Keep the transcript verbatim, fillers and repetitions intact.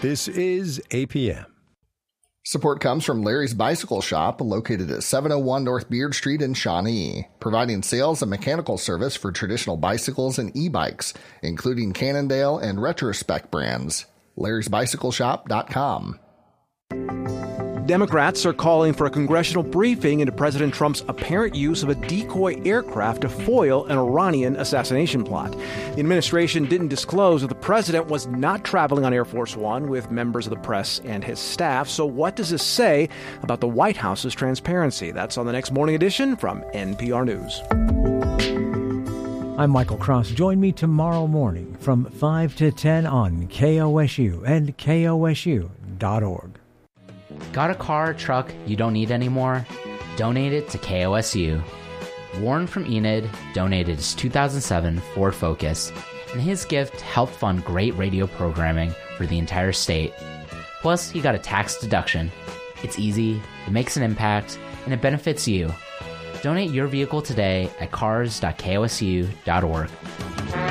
This is A P M. Support comes from Larry's Bicycle Shop, located at seven oh one North Beard Street in Shawnee, providing sales and mechanical service for traditional bicycles and e-bikes, including Cannondale and Retrospect brands. larrys bicycle shop dot com. Democrats are calling for a congressional briefing into President Trump's apparent use of a decoy aircraft to foil an Iranian assassination plot. The administration didn't disclose that the president was not traveling on Air Force One with members of the press and his staff. So what does this say about the White House's transparency? That's on the next Morning Edition from N P R News. I'm Michael Cross. Join me tomorrow morning from five to ten on K O S U and K O S U dot org. Got a car or truck you don't need anymore? Donate it to K O S U. Warren from Enid donated his two thousand seven Ford Focus, and his gift helped fund great radio programming for the entire state. Plus, he got a tax deduction. It's easy, it makes an impact, and it benefits you. Donate your vehicle today at cars dot K O S U dot org.